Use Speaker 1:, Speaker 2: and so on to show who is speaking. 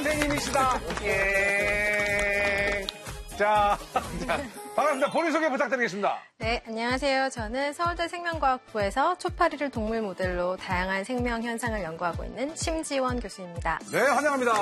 Speaker 1: 선생님이시다. 자, 반갑습니다. 본인 소개 부탁드리겠습니다.
Speaker 2: 네, 안녕하세요. 저는 서울대 생명과학부에서 초파리를 동물 모델로 다양한 생명 현상을 연구하고 있는 심지원 교수입니다.
Speaker 1: 네, 환영합니다.